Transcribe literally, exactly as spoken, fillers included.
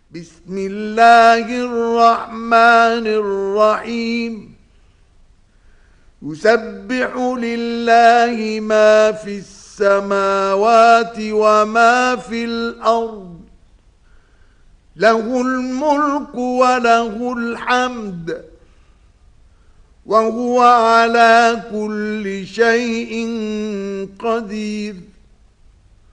بسم الله الرحمن الرحيم. يسبح لله ما في السماوات وما في الأرض، له الملك وله الحمد، وهو على كل شيء قدير.